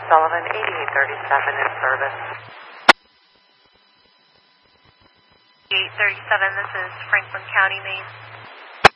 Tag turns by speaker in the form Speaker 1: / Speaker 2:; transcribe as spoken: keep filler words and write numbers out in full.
Speaker 1: Sullivan, eighty-eight thirty-seven in service.
Speaker 2: eight thirty-seven, this is Franklin County, Maine.